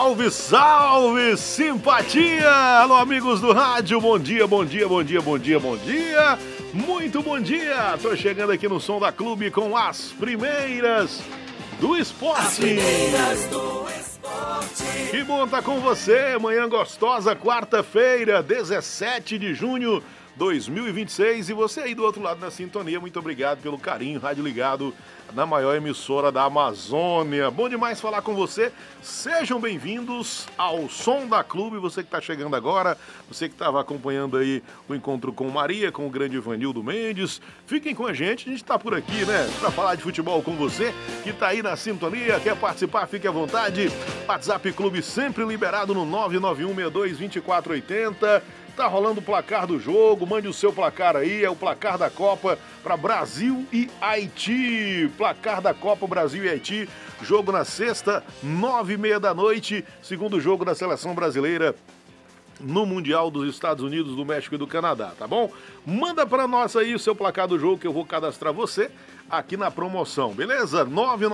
Salve, salve, simpatia! Alô, amigos do rádio, bom dia, bom dia, bom dia, bom dia, bom dia! Muito bom dia! Tô chegando aqui no Som da Clube com as primeiras do esporte. As primeiras do esporte. Que bom estar com você, manhã gostosa, quarta-feira, 17 de junho 2026. E você aí do outro lado na sintonia, muito obrigado pelo carinho, rádio ligado na maior emissora da Amazônia. Bom demais falar com você. Sejam bem-vindos ao Som da Clube. Você que está chegando agora, você que estava acompanhando aí o encontro com Maria, com o grande Ivanildo Mendes. Fiquem com a gente está por aqui, né? Para falar de futebol com você, que está aí na sintonia, quer participar, fique à vontade. WhatsApp Clube sempre liberado no 991622480. Tá rolando o placar do jogo, mande o seu placar aí, é o placar da Copa para Brasil e Haiti. Placar da Copa Brasil e Haiti, jogo na sexta, 9h30 da noite, segundo jogo da seleção brasileira no Mundial dos Estados Unidos, do México e do Canadá, tá bom? Manda para nós aí o seu placar do jogo que eu vou cadastrar você aqui na promoção, beleza?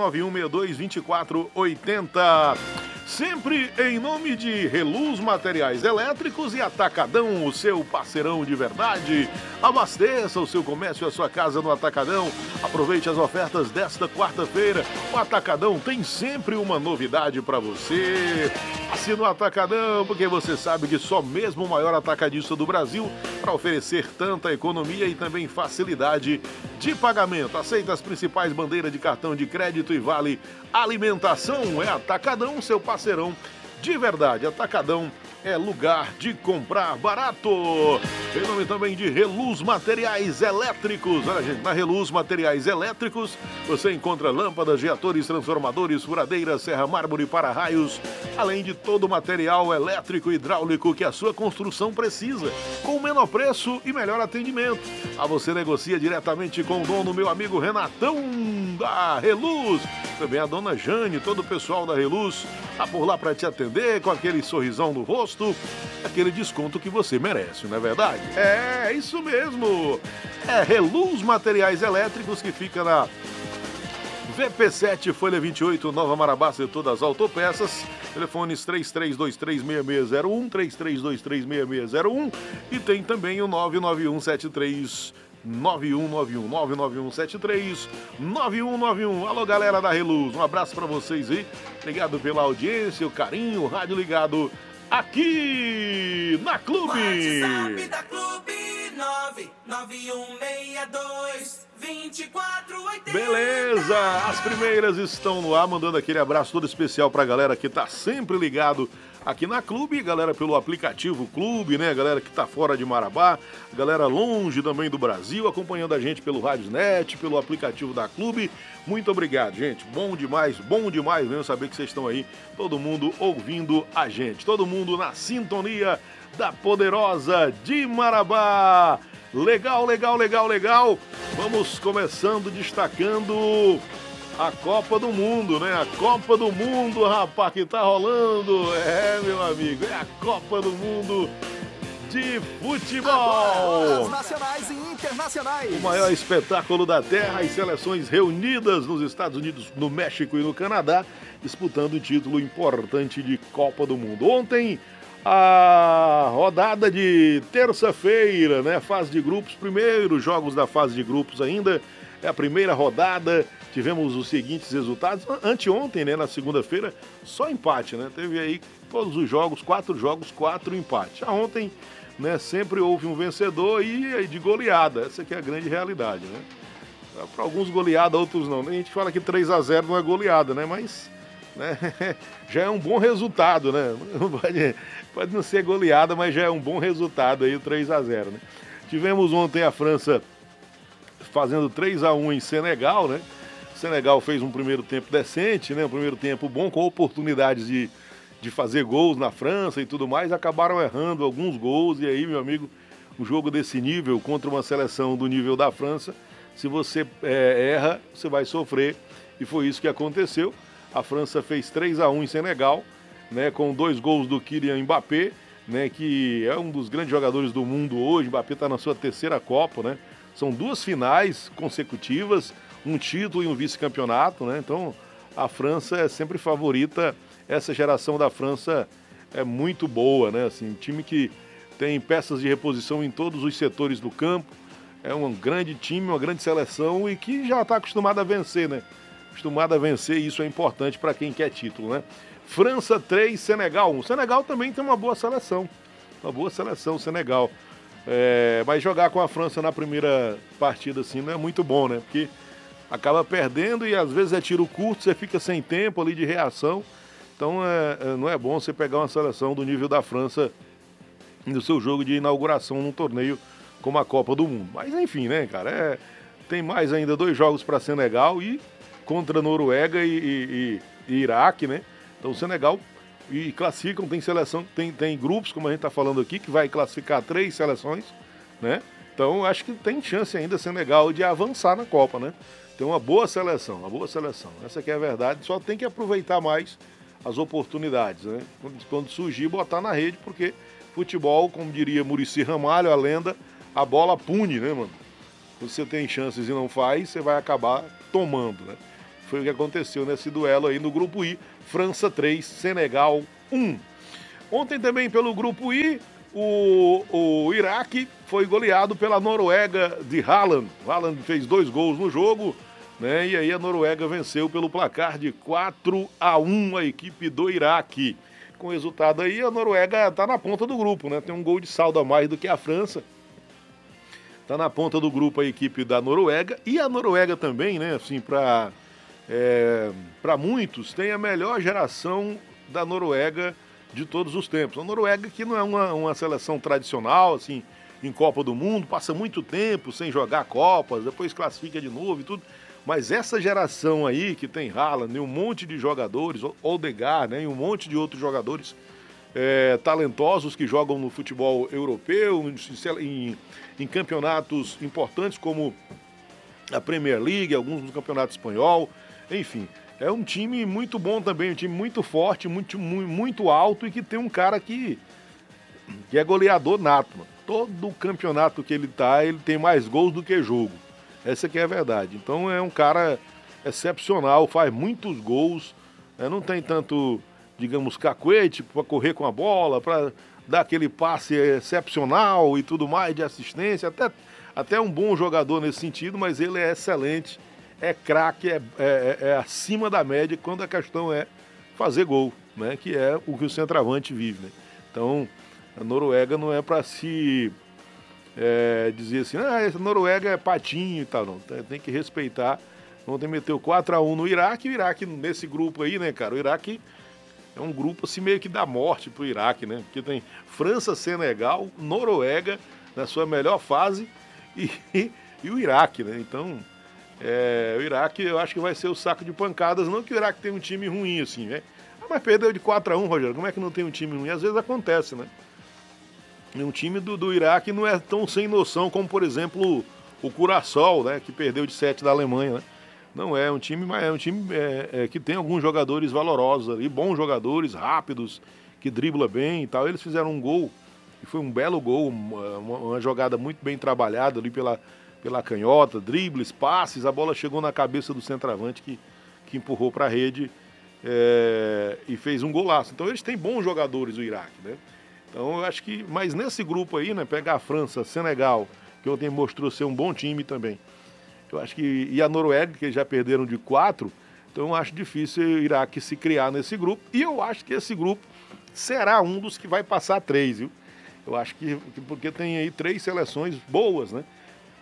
991622480. Sempre em nome de Reluz Materiais Elétricos e Atacadão, o seu parceirão de verdade. Abasteça o seu comércio e a sua casa no Atacadão. Aproveite as ofertas desta quarta-feira. O Atacadão tem sempre uma novidade para você. Assina o Atacadão, porque você sabe que só mesmo o maior atacadista do Brasil para oferecer tanta economia e também facilidade de pagamento. Aceita as principais bandeiras de cartão de crédito e vale alimentação. É Atacadão, seu parceirão de verdade. Atacadão é lugar de comprar barato. Em nome também de Reluz Materiais Elétricos. Olha, gente, na Reluz Materiais Elétricos você encontra lâmpadas, reatores, transformadores, furadeiras, serra mármore, para-raios, além de todo o material elétrico e hidráulico que a sua construção precisa, com menor preço e melhor atendimento. A você negocia diretamente com o dono, meu amigo Renatão da Reluz. Também a dona Jane, todo o pessoal da Reluz tá por lá para te atender com aquele sorrisão no rosto, aquele desconto que você merece, não é verdade? É isso mesmo. É Reluz Materiais Elétricos, que fica na VP7, Folha 28, Nova Marabá, setor das autopeças. Telefones 33236601, 33236601 e tem também o 99173 9191, 99173 9191. Alô, galera da Reluz, um abraço pra vocês aí. Obrigado pela audiência, o carinho, o rádio ligado aqui na Clube. WhatsApp da Clube 991622480. Beleza, as primeiras estão no ar, mandando aquele abraço todo especial pra galera que tá sempre ligado aqui na Clube, galera pelo aplicativo Clube, né? Galera que tá fora de Marabá, galera longe também do Brasil, acompanhando a gente pelo Radiosnet, pelo aplicativo da Clube. Muito obrigado, gente. Bom demais mesmo saber que vocês estão aí, todo mundo ouvindo a gente, todo mundo na sintonia da poderosa de Marabá. Legal, legal, legal, legal. Vamos começando destacando a Copa do Mundo, né? A Copa do Mundo, rapaz, que tá rolando. É, meu amigo, é a Copa do Mundo de futebol. Nacionais e internacionais. O maior espetáculo da Terra, as seleções reunidas nos Estados Unidos, no México e no Canadá, disputando o título importante de Copa do Mundo. Ontem, a rodada de terça-feira, né? Fase de grupos, primeiros jogos da fase de grupos ainda. É a primeira rodada, tivemos os seguintes resultados. Anteontem, né, na segunda-feira, só empate, né? Teve aí todos os jogos, 4 empates. Ontem, né, sempre houve um vencedor e de goleada. Essa aqui é a grande realidade, né? Para alguns goleada, outros não. A gente fala que 3-0 não é goleada, né? Mas, né, já é um bom resultado, né? Pode não ser goleada, mas já é um bom resultado aí o 3-0, né? Tivemos ontem a França fazendo 3-1 em Senegal, né? Senegal fez um primeiro tempo decente, né? Um primeiro tempo bom, com oportunidades de fazer gols na França e tudo mais, acabaram errando alguns gols, e aí, meu amigo, um jogo desse nível contra uma seleção do nível da França, se você erra, você vai sofrer, e foi isso que aconteceu. A França fez 3-1 em Senegal, né? Com 2 gols do Kylian Mbappé, né? Que é um dos grandes jogadores do mundo hoje. Mbappé está na sua 3ª Copa, né? São 2 finais consecutivas, um título e um vice-campeonato, né? Então, a França é sempre favorita essa geração da França é muito boa, né? Assim, um time que tem peças de reposição em todos os setores do campo, é um grande time, uma grande seleção e que já está acostumado a vencer, né? Acostumado a vencer e isso é importante para quem quer título, né? França 3, Senegal 1. Senegal também tem uma boa seleção, Senegal. Mas jogar com a França na primeira partida assim não é muito bom, né? Porque acaba perdendo e às vezes é tiro curto, você fica sem tempo ali de reação. Então não é bom você pegar uma seleção do nível da França no seu jogo de inauguração num torneio como a Copa do Mundo. Mas enfim, né, cara? Tem mais ainda 2 jogos para Senegal e contra Noruega e Iraque, né? Então Senegal e classificam, tem seleção, tem grupos, como a gente está falando aqui, que vai classificar 3 seleções, né? Então acho que tem chance ainda Senegal de avançar na Copa, né? Tem uma boa seleção. Essa aqui é a verdade, só tem que aproveitar mais as oportunidades, né? Quando surgir, botar na rede, porque futebol, como diria Muricy Ramalho, a lenda, a bola pune, né, mano? Se você tem chances e não faz, você vai acabar tomando, né? Foi o que aconteceu nesse duelo aí no Grupo I, França 3, Senegal 1. Ontem também pelo Grupo I, o Iraque foi goleado pela Noruega de Haaland. Haaland fez 2 gols no jogo, né? E aí a Noruega venceu pelo placar de 4-1 a equipe do Iraque. Com o resultado aí, a Noruega está na ponta do grupo, né? Tem um gol de saldo a mais do que a França. Está na ponta do grupo a equipe da Noruega. E a Noruega também, né? Assim, para muitos, tem a melhor geração da Noruega de todos os tempos. A Noruega que não é uma seleção tradicional, assim, em Copa do Mundo, passa muito tempo sem jogar Copas, depois classifica de novo e tudo. Mas essa geração aí, que tem Haaland e um monte de jogadores, Odegaard, né, e um monte de outros jogadores talentosos que jogam no futebol europeu, em campeonatos importantes como a Premier League, alguns no campeonato espanhol, enfim. É um time muito bom também, um time muito forte, muito alto e que tem um cara que é goleador nato, mano. Todo campeonato que ele tem mais gols do que jogo. Essa que é a verdade. Então é um cara excepcional, faz muitos gols, não tem tanto, digamos, cacuete para correr com a bola, para dar aquele passe excepcional e tudo mais de assistência, até um bom jogador nesse sentido, mas ele é excelente, é craque, é acima da média quando a questão é fazer gol, né? Que é o que o centroavante vive, né? Então a Noruega não é para se dizer assim, essa Noruega é patinho e tal, não. Tem que respeitar. Ontem meteu 4-1 no Iraque, o Iraque nesse grupo aí, né, cara? O Iraque é um grupo assim meio que dá morte pro Iraque, né? Porque tem França, Senegal, Noruega na sua melhor fase e o Iraque, né? Então, o Iraque eu acho que vai ser o saco de pancadas, não que o Iraque tem um time ruim assim, né? Mas perdeu de 4-1, Rogério, como é que não tem um time ruim? Às vezes acontece, né? Um time do Iraque não é tão sem noção como, por exemplo, o Curaçao, né? Que perdeu de 7 da Alemanha, né? Não é um time, mas é um time que tem alguns jogadores valorosos ali, bons jogadores, rápidos, que dribla bem e tal. Eles fizeram um gol, e foi um belo gol, uma jogada muito bem trabalhada ali pela canhota, dribles, passes, a bola chegou na cabeça do centroavante que empurrou para a rede e fez um golaço. Então eles têm bons jogadores, o Iraque, né? Então eu acho que, mas nesse grupo aí, né, pegar a França, Senegal, que ontem mostrou ser um bom time também. Eu acho que, e a Noruega, que já perderam de 4, então eu acho difícil o Iraque se criar nesse grupo. E eu acho que esse grupo será um dos que vai passar 3, viu? Eu acho que porque tem aí 3 seleções boas, né?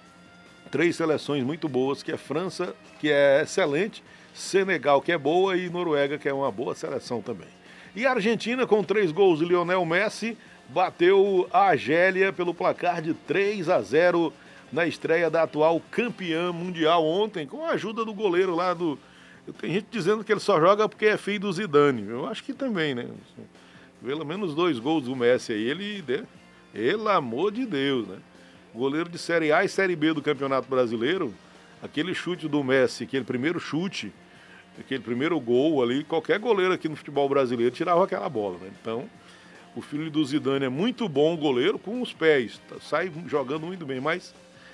3 seleções muito boas, que é França, que é excelente, Senegal, que é boa, e Noruega, que é uma boa seleção também. E a Argentina, com 3 gols de Lionel Messi, bateu a Argélia pelo placar de 3-0 na estreia da atual campeã mundial ontem, com a ajuda do goleiro lá do... Tem gente dizendo que ele só joga porque é filho do Zidane. Eu acho que também, né? Pelo menos 2 gols do Messi aí, pelo amor de Deus, né? Goleiro de Série A e Série B do Campeonato Brasileiro, aquele chute do Messi, aquele primeiro chute, aquele primeiro gol ali, qualquer goleiro aqui no futebol brasileiro tirava aquela bola, né? Então, o filho do Zidane é muito bom goleiro com os pés, sai jogando muito bem, mas,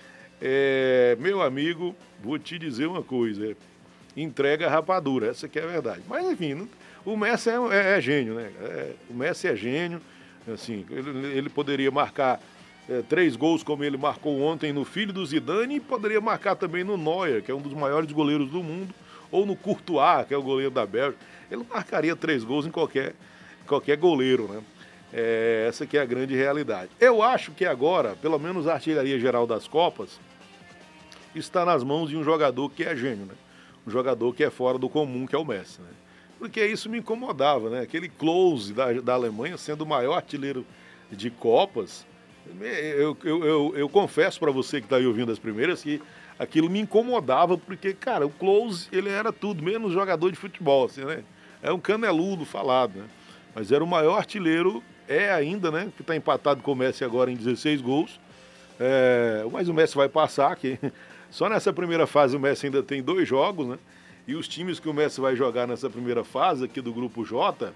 meu amigo, vou te dizer uma coisa, entrega a rapadura, essa que é a verdade. Mas, enfim, O Messi é gênio, né? O Messi é gênio. Assim, ele poderia marcar 3 gols como ele marcou ontem no filho do Zidane e poderia marcar também no Neuer, que é um dos maiores goleiros do mundo, ou no Courtois, que é o goleiro da Bélgica. Ele marcaria 3 gols em qualquer goleiro, né? Essa que é a grande realidade. Eu acho que agora, pelo menos a artilharia geral das Copas, está nas mãos de um jogador que é gênio, né? Um jogador que é fora do comum, que é o Messi, né? Porque isso me incomodava, né? Aquele Klose da Alemanha sendo o maior artilheiro de Copas. Eu confesso para você que está aí ouvindo as primeiras que aquilo me incomodava porque, cara, o Klose, ele era tudo, menos jogador de futebol, assim, né? É um caneludo falado, né? Mas era o maior artilheiro, ainda, né? Que está empatado com o Messi agora em 16 gols. Mas o Messi vai passar, que só nessa primeira fase o Messi ainda tem 2 jogos, né? E os times que o Messi vai jogar nessa primeira fase aqui do Grupo J,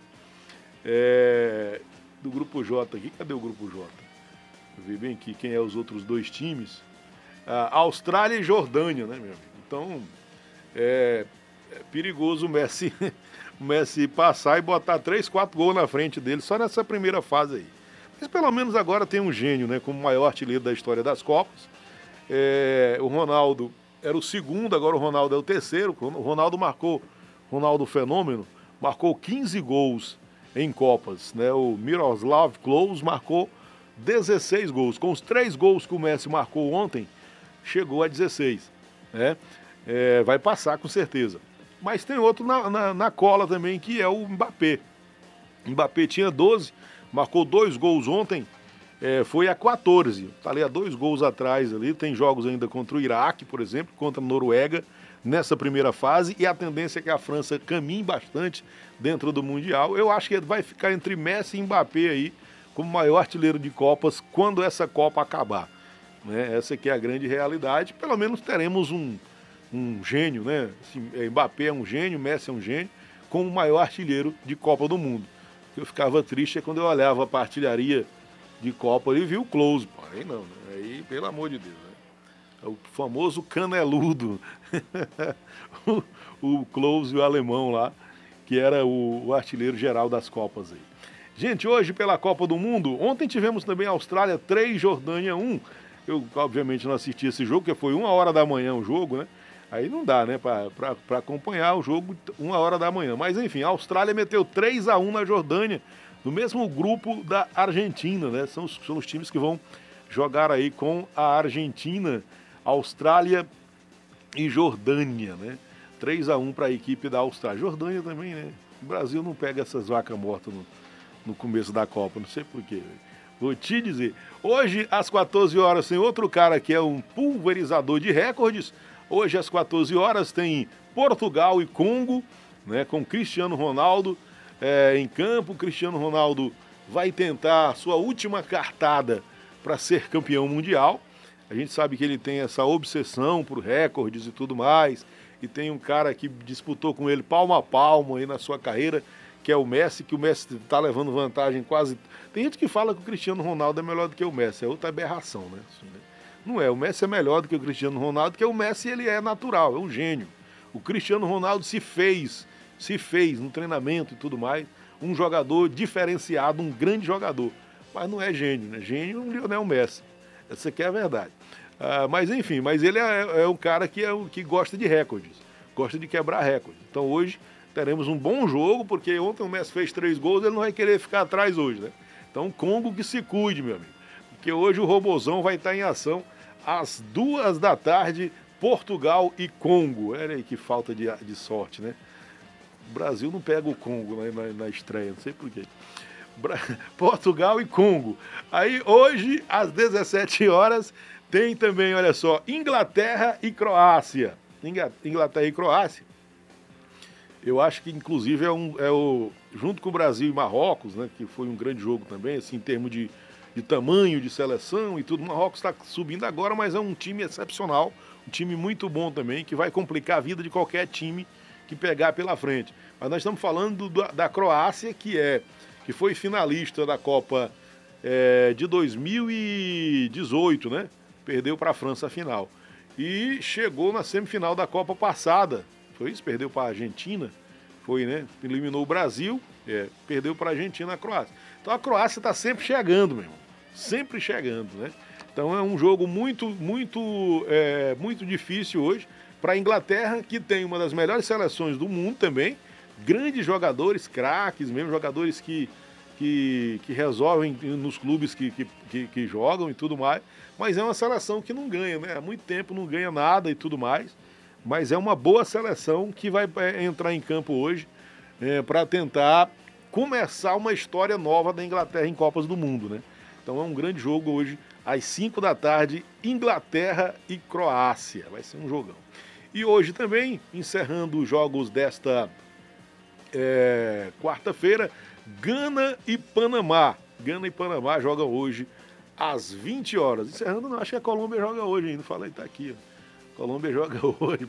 do Grupo J aqui, cadê o Grupo J? Eu vi bem aqui quem é os outros 2 times. Austrália e Jordânia, né, meu amigo? Então, é perigoso o Messi passar e botar 3, 4 gols na frente dele só nessa primeira fase aí. Mas pelo menos agora tem um gênio, né, como o maior artilheiro da história das Copas. O Ronaldo era o segundo, agora o Ronaldo é o terceiro. O Ronaldo Fenômeno, marcou 15 gols em Copas, né? O Miroslav Klose marcou 16 gols. Com os 3 gols que o Messi marcou ontem, chegou a 16, né? Vai passar com certeza. Mas tem outro na cola também, que é o Mbappé. Mbappé tinha 12, marcou 2 gols ontem, foi a 14. Está ali a 2 gols atrás ali. Tem jogos ainda contra o Iraque, por exemplo, contra a Noruega, nessa primeira fase. E a tendência é que a França caminhe bastante dentro do Mundial. Eu acho que vai ficar entre Messi e Mbappé aí, como maior artilheiro de Copas, quando essa Copa acabar, né? Essa aqui é a grande realidade. Pelo menos teremos um gênio, né? Assim, Mbappé é um gênio, Messi é um gênio, como o maior artilheiro de Copa do Mundo. Eu ficava triste quando eu olhava para a artilharia de Copa e vi o Klose. Aí não, né? Aí, pelo amor de Deus, né? O famoso caneludo. o Klose, o alemão lá, que era o artilheiro geral das Copas aí. Gente, hoje pela Copa do Mundo, ontem tivemos também Austrália 3, Jordânia 1. Eu, obviamente, não assisti esse jogo, porque foi 1h da manhã o jogo, né? Aí não dá, né, para acompanhar o jogo 1h da manhã. Mas, enfim, a Austrália meteu 3-1 na Jordânia, no mesmo grupo da Argentina, né? São os times que vão jogar aí com a Argentina, Austrália e Jordânia, né? 3-1 para a equipe da Austrália. Jordânia também, né? O Brasil não pega essas vacas mortas no começo da Copa, não sei porquê. Vou te dizer, hoje às 14 horas tem outro cara que é um pulverizador de recordes. Hoje às 14 horas tem Portugal e Congo, né, com Cristiano Ronaldo em campo. Cristiano Ronaldo vai tentar a sua última cartada para ser campeão mundial. A gente sabe que ele tem essa obsessão por recordes e tudo mais. E tem um cara que disputou com ele palmo a palmo aí na sua carreira, que é o Messi, que o Messi está levando vantagem quase... Tem gente que fala que o Cristiano Ronaldo é melhor do que o Messi, é outra aberração, né? Não é, o Messi é melhor do que o Cristiano Ronaldo, porque o Messi ele é natural, é um gênio. O Cristiano Ronaldo se fez no treinamento e tudo mais, um jogador diferenciado, um grande jogador. Mas não é gênio, né? Gênio é o Lionel Messi, essa aqui é a verdade. Mas enfim, mas ele é um cara que gosta de recordes, gosta de quebrar recordes. Então hoje teremos um bom jogo, porque ontem o Messi fez 3 gols, ele não vai querer ficar atrás hoje, né? Então o Congo que se cuide, meu amigo. Porque hoje o Robozão vai estar em ação às 2 da tarde, Portugal e Congo. Olha aí que falta de sorte, né? O Brasil não pega o Congo na estreia, não sei porquê. Portugal e Congo. Aí hoje, às 17 horas, tem também, olha só, Inglaterra e Croácia. Inglaterra e Croácia. Eu acho que, inclusive, junto com o Brasil e Marrocos, né, que foi um grande jogo também, assim, em termos de tamanho, de seleção e tudo. O Marrocos está subindo agora, mas é um time excepcional, um time muito bom também, que vai complicar a vida de qualquer time que pegar pela frente. Mas nós estamos falando da Croácia, que foi finalista da Copa de 2018, né? Perdeu para a França a final. E chegou na semifinal da Copa passada. Foi isso? Perdeu para a Argentina. foi, né? Eliminou o Brasil, perdeu para a Argentina, a Croácia. Então a Croácia está sempre chegando, meu irmão. Sempre chegando, né? Então é um jogo muito difícil hoje para a Inglaterra, que tem uma das melhores seleções do mundo também. Grandes jogadores, craques mesmo, jogadores que resolvem nos clubes que jogam e tudo mais. Mas é uma seleção que não ganha, né? Há muito tempo não ganha nada e tudo mais. Mas é uma boa seleção que vai entrar em campo hoje para tentar começar uma história nova da Inglaterra em Copas do Mundo, né? Então é um grande jogo hoje, às 5 da tarde, Inglaterra e Croácia. Vai ser um jogão. E hoje também, encerrando os jogos desta quarta-feira, Gana e Panamá. Gana e Panamá jogam hoje às 20 horas. Encerrando, não, acho que a Colômbia joga hoje ainda. Falei, tá aqui, ó. Colômbia joga hoje.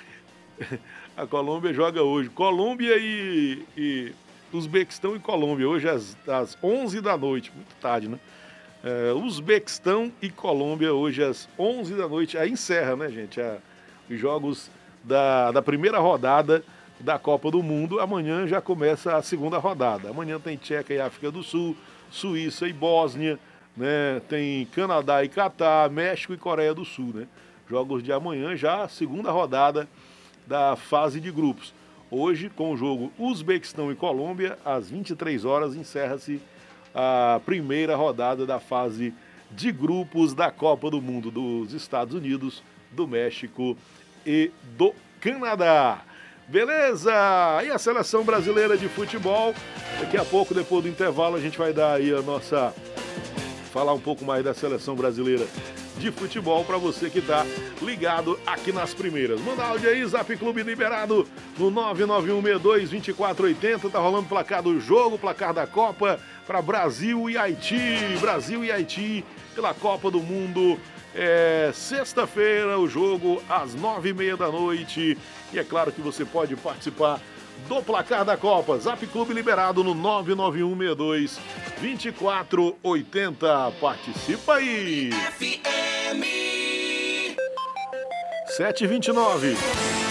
A Colômbia joga hoje. Colômbia e Uzbequistão e Colômbia, hoje às 11 da noite. Muito tarde, né? Uzbequistão e Colômbia, hoje às 11 da noite. Aí encerra, né, gente? Os jogos da primeira rodada da Copa do Mundo. Amanhã já começa a segunda rodada. Amanhã tem Tcheca e África do Sul, Suíça e Bósnia, né? Tem Canadá e Catar, México e Coreia do Sul, né? Jogos de amanhã, já a segunda rodada da fase de grupos. Hoje, com o jogo Uzbequistão e Colômbia, às 23 horas, encerra-se a primeira rodada da fase de grupos da Copa do Mundo dos Estados Unidos, do México e do Canadá. Beleza? E a seleção brasileira de futebol? Daqui a pouco, depois do intervalo, a gente vai dar aí falar um pouco mais da seleção brasileira de futebol para você que está ligado aqui nas primeiras. Manda áudio aí, Zap Clube liberado no 991622480. Tá rolando o placar do jogo, placar da Copa para Brasil e Haiti. Brasil e Haiti pela Copa do Mundo. Sexta-feira o jogo às 9h30 da noite. E é claro que você pode participar do placar da Copa. Zap Clube liberado no 991622480. Participa aí! FM 7h29.